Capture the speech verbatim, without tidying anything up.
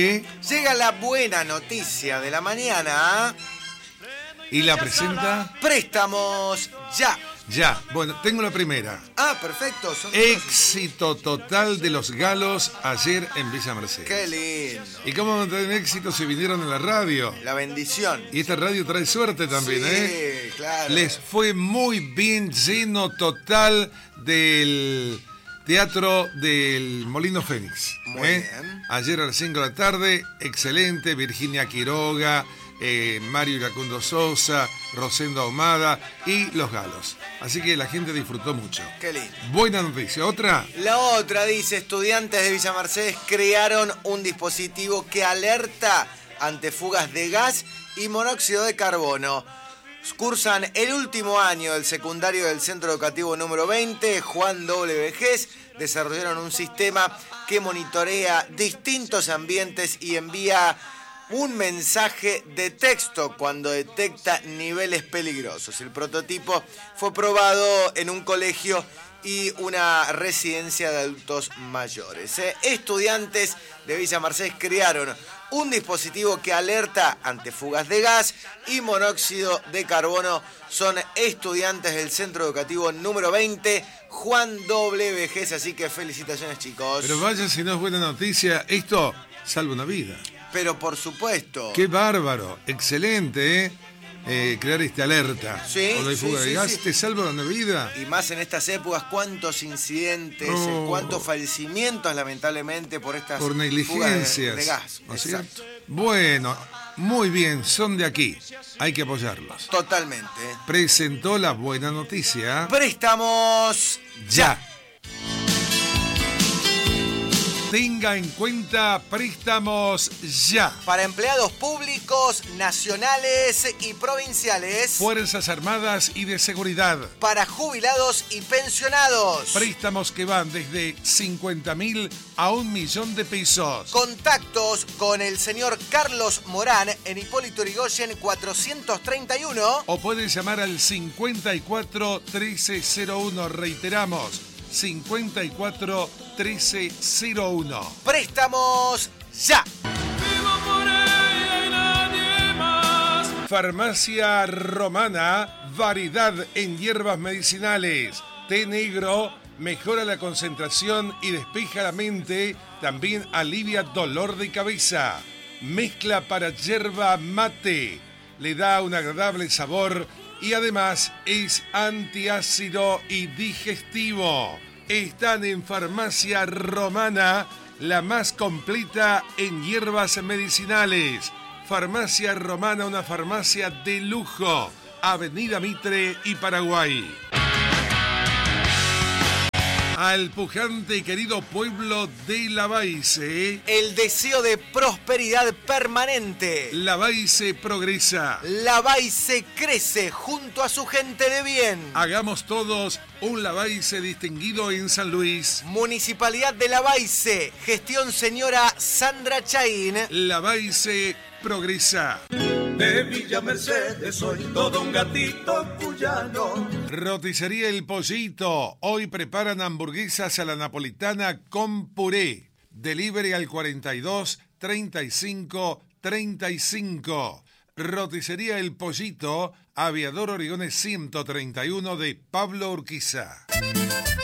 Llega la buena noticia de la mañana. ¿Y la presenta? Préstamos ya. Ya, bueno, tengo la primera. Ah, perfecto. Son Éxito total de los galos ayer en Villa Mercedes. Qué lindo. ¿Y cómo no tienen éxito si vinieron en la radio? La bendición. Y esta radio trae suerte también, sí, ¿eh? Claro. Les fue muy bien, lleno total del Teatro del Molino Fénix. Muy ¿eh? bien. Ayer a las cinco de la tarde, excelente. Virginia Quiroga, eh, Mario Iracundo Sosa, Rosendo Ahumada y los galos. Así que la gente disfrutó mucho. Qué lindo. Buena noticia. ¿Otra? La otra dice, estudiantes de Villa Mercedes crearon un dispositivo que alerta ante fugas de gas y monóxido de carbono. Cursan el último año del secundario del Centro Educativo número veinte, Juan W. Vejez. Desarrollaron un sistema que monitorea distintos ambientes y envía un mensaje de texto cuando detecta niveles peligrosos. El prototipo fue probado en un colegio y una residencia de adultos mayores. ¿eh? Estudiantes de Villa Mercedes crearon un dispositivo que alerta ante fugas de gas y monóxido de carbono. Son estudiantes del Centro Educativo número veinte, Juan W. Vejez, así que felicitaciones, chicos. Pero vaya si no es buena noticia, esto salva una vida. Pero por supuesto. ¡Qué bárbaro! Excelente, ¿eh? Eh, crear esta alerta. Sí, cuando hay fuga sí, de sí, gas, sí. te salva una vida. Y más en estas épocas, cuántos incidentes, Oh. eh, cuántos fallecimientos, lamentablemente, por estas Por fugas negligencias. de, de gas. ¿No es Exacto. cierto? Bueno, muy bien, son de aquí. Hay que apoyarlos. Totalmente. Presentó la buena noticia. Préstamos Ya. Tenga en cuenta préstamos ya. para empleados públicos, nacionales y provinciales. Fuerzas Armadas y de Seguridad. Para jubilados y pensionados. Préstamos que van desde cincuenta mil a un millón de pesos. Contactos con el señor Carlos Morán en Hipólito Yrigoyen cuatrocientos treinta y uno. O puedes llamar al cincuenta y cuatro trece cero uno. Reiteramos, cincuenta y cuatro trece cero uno. Préstamos ya. Farmacia Romana, variedad en hierbas medicinales. Té negro mejora la concentración y despeja la mente. También alivia dolor de cabeza. Mezcla para yerba mate. Le da un agradable sabor y además es antiácido y digestivo. Están en Farmacia Romana, la más completa en hierbas medicinales. Farmacia Romana, una farmacia de lujo. Avenida Mitre y Paraguay. Al pujante y querido pueblo de Lavalle. El deseo de prosperidad permanente. Lavalle progresa. Lavalle crece junto a su gente de bien. Hagamos todos un Lavalle distinguido en San Luis. Municipalidad de Lavalle. Gestión señora Sandra Chaín. Lavalle progresa. De Villa Mercedes soy todo un gatito cuyano. Roticería El Pollito. Hoy preparan hamburguesas a la napolitana con puré. Delivery al cuarenta y dos treinta y cinco treinta y cinco. Roticería El Pollito, Aviador Origones ciento treinta y uno de Pablo Urquiza.